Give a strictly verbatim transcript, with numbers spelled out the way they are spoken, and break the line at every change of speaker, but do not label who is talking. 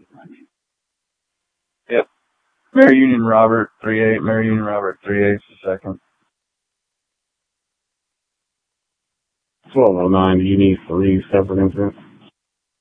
Yep. Mary Union Robert, three eight. Mary Union Robert, three eight, the second.
twelve oh nine, do you need three separate incidents?